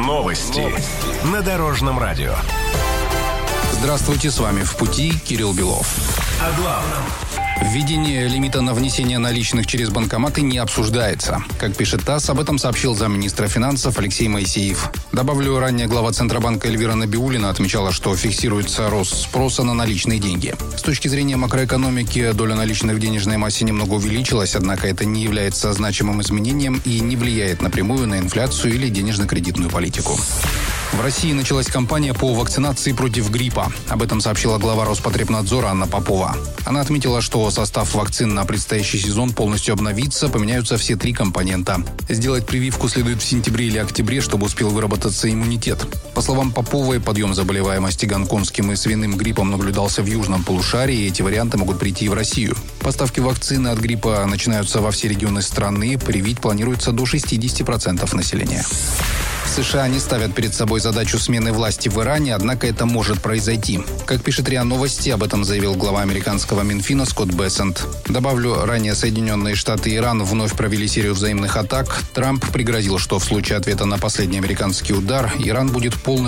Новости на Дорожном радио. Здравствуйте, с вами «В пути» Кирилл Белов. О главном. Введение лимита на внесение наличных через банкоматы не обсуждается. Как пишет ТАСС, об этом сообщил замминистра финансов Алексей Моисеев. Добавлю, ранее глава Центробанка Эльвира Набиуллина отмечала, что фиксируется рост спроса на наличные деньги. С точки зрения макроэкономики, доля наличных в денежной массе немного увеличилась, однако это не является значимым изменением и не влияет напрямую на инфляцию или денежно-кредитную политику. В России началась кампания по вакцинации против гриппа. Об этом сообщила глава Роспотребнадзора Анна Попова. Она отметила, что состав вакцин на предстоящий сезон полностью обновится, поменяются все 3 компонента. Сделать прививку следует в сентябре или октябре, чтобы успел выработаться иммунитет. По словам Поповой, подъем заболеваемости гонконгским и свиным гриппом наблюдался в южном полушарии, и эти варианты могут прийти и в Россию. Поставки вакцины от гриппа начинаются во все регионы страны, привить планируется до 60% населения. США не ставят перед собой задачу смены власти в Иране, однако это может произойти. Как пишет РИА Новости, об этом заявил глава американского Минфина Скотт Бессент. Добавлю, ранее Соединенные Штаты и Иран вновь провели серию взаимных атак. Трамп пригрозил, что в случае ответа на последний американский удар Иран будет полностью